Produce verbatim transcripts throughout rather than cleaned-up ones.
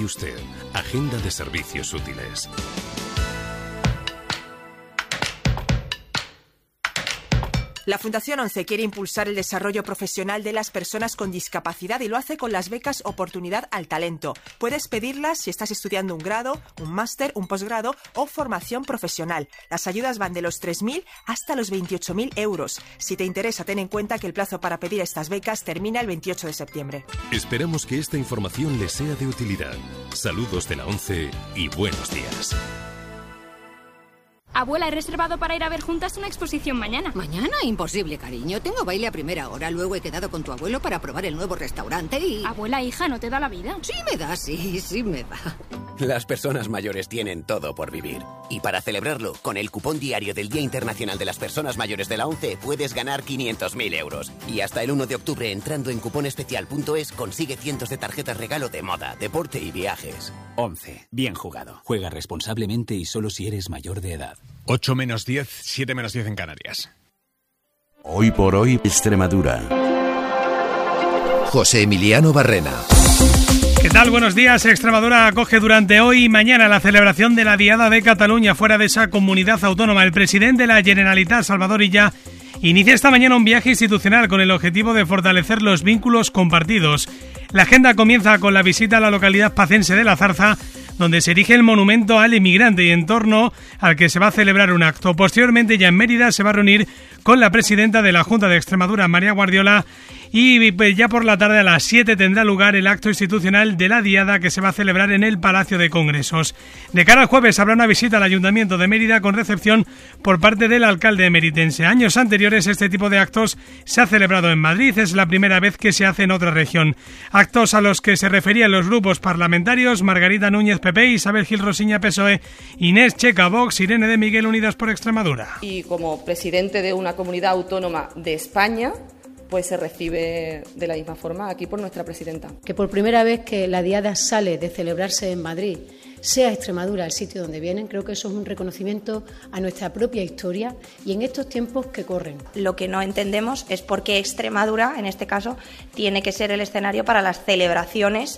y usted. Agenda de servicios útiles. La Fundación ONCE quiere impulsar el desarrollo profesional de las personas con discapacidad y lo hace con las becas Oportunidad al Talento. Puedes pedirlas si estás estudiando un grado, un máster, un posgrado o formación profesional. Las ayudas van de los tres mil hasta los veintiocho mil euros. Si te interesa, ten en cuenta que el plazo para pedir estas becas termina el veintiocho de septiembre. Esperamos que esta información les sea de utilidad. Saludos de la ONCE y buenos días. Abuela, he reservado para ir a ver juntas una exposición mañana. ¿Mañana? Imposible, cariño. Tengo baile a primera hora. Luego he quedado con tu abuelo para probar el nuevo restaurante y... Abuela, hija, ¿no te da la vida? Sí me da, sí, sí me da. Las personas mayores tienen todo por vivir. Y para celebrarlo, con el cupón diario del Día Internacional de las Personas Mayores de la ONCE puedes ganar quinientos mil euros. Y hasta el uno de octubre, entrando en cuponespecial punto es, consigue cientos de tarjetas regalo de moda, deporte y viajes. ONCE. Bien jugado. Juega responsablemente y solo si eres mayor de edad. ocho menos diez, siete menos diez en Canarias. Hoy por hoy, Extremadura. José Emiliano Barrena. ¿Qué tal? Buenos días. Extremadura acoge durante hoy y mañana la celebración de la Diada de Cataluña fuera de esa comunidad autónoma. El presidente de la Generalitat, Salvador Illa, inicia esta mañana un viaje institucional con el objetivo de fortalecer los vínculos compartidos. La agenda comienza con la visita a la localidad pacense de La Zarza, donde se erige el monumento al emigrante y en torno al que se va a celebrar un acto. Posteriormente, ya en Mérida, se va a reunir con la presidenta de la Junta de Extremadura, María Guardiola, y ya por la tarde a las siete tendrá lugar el acto institucional de la Diada que se va a celebrar en el Palacio de Congresos. De cara al jueves habrá una visita al Ayuntamiento de Mérida con recepción por parte del alcalde emeritense. Años anteriores este tipo de actos se ha celebrado en Madrid, es la primera vez que se hace en otra región. Actos a los que se referían los grupos parlamentarios: Margarita Núñez, P P, Isabel Gil Rosiña, P S O E, Inés Checa, Vox, Irene de Miguel, Unidas por Extremadura. Y como presidente de una comunidad autónoma de España, pues se recibe de la misma forma aquí por nuestra presidenta. Que por primera vez que la Diada sale de celebrarse en Madrid, sea Extremadura el sitio donde vienen, creo que eso es un reconocimiento a nuestra propia historia y en estos tiempos que corren. Lo que no entendemos es por qué Extremadura, en este caso, tiene que ser el escenario para las celebraciones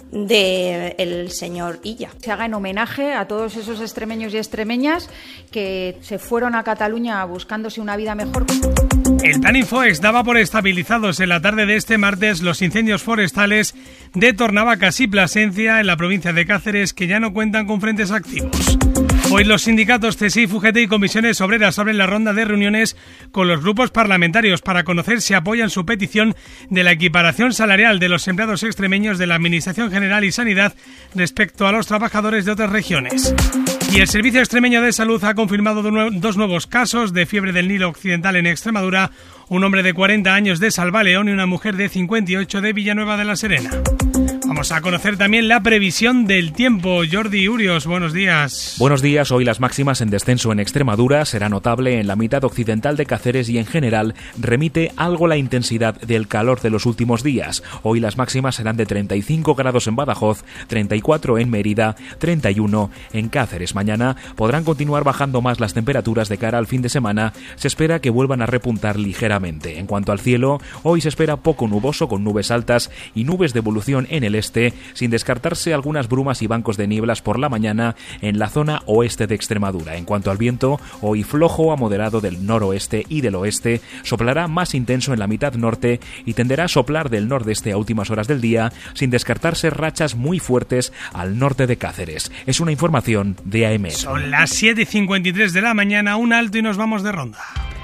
del señor Illa. Se haga en homenaje a todos esos extremeños y extremeñas que se fueron a Cataluña buscándose una vida mejor. El plan Infoex daba por estabilizados en la tarde de este martes los incendios forestales de Tornavacas y Plasencia en la provincia de Cáceres, que ya no cuentan con frentes activos. Hoy los sindicatos C S I F, U G T y Comisiones Obreras abren la ronda de reuniones con los grupos parlamentarios para conocer si apoyan su petición de la equiparación salarial de los empleados extremeños de la Administración General y Sanidad respecto a los trabajadores de otras regiones. Y el Servicio Extremeño de Salud ha confirmado dos nuevos casos de fiebre del Nilo Occidental en Extremadura, un hombre de cuarenta años de Salvaleón y una mujer de cincuenta y ocho de Villanueva de la Serena. Vamos a conocer también la previsión del tiempo. Jordi Urios, buenos días. Buenos días. Hoy las máximas en descenso en Extremadura. Será notable en la mitad occidental de Cáceres y en general remite algo la intensidad del calor de los últimos días. Hoy las máximas serán de treinta y cinco grados en Badajoz, treinta y cuatro en Mérida, treinta y uno en Cáceres. Mañana podrán continuar bajando más las temperaturas de cara al fin de semana. Se espera que vuelvan a repuntar ligeramente. En cuanto al cielo, hoy se espera poco nuboso con nubes altas y nubes de evolución en el este, sin descartarse algunas brumas y bancos de nieblas por la mañana en la zona oeste de Extremadura. En cuanto al viento, hoy flojo a moderado del noroeste y del oeste, soplará más intenso en la mitad norte y tenderá a soplar del nordeste a últimas horas del día, sin descartarse rachas muy fuertes al norte de Cáceres. Es una información de A E M E D. Son las siete y cincuenta y tres de la mañana, un alto y nos vamos de ronda.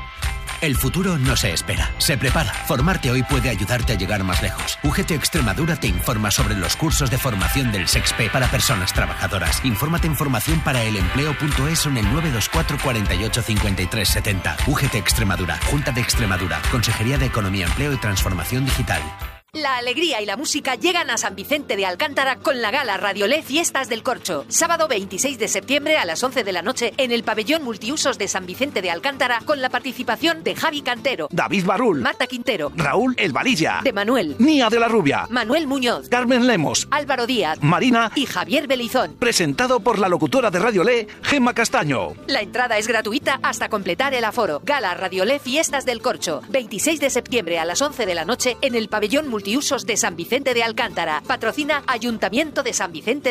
El futuro no se espera, se prepara. Formarte hoy puede ayudarte a llegar más lejos. U G T Extremadura te informa sobre los cursos de formación del SEXPE para personas trabajadoras. Infórmate en formación para el empleo punto es o en el nueve dos cuatro, cuatro ocho, cinco tres siete cero. U G T Extremadura, Junta de Extremadura, Consejería de Economía, Empleo y Transformación Digital. La alegría y la música llegan a San Vicente de Alcántara con la gala Radiolé Fiestas del Corcho. Sábado veintiséis de septiembre a las once de la noche en el pabellón multiusos de San Vicente de Alcántara, con la participación de Javi Cantero, David Barrul, Marta Quintero, Raúl El Valilla, de Manuel, Nia de la Rubia, Manuel Muñoz, Carmen Lemos, Álvaro Díaz, Marina y Javier Belizón. Presentado por la locutora de Radiolé, Gemma Castaño. La entrada es gratuita hasta completar el aforo. Gala Radiolé Fiestas del Corcho. veintiséis de septiembre a las once de la noche en el pabellón multiusos de San Vicente de Alcántara. Patrocina Ayuntamiento de San Vicente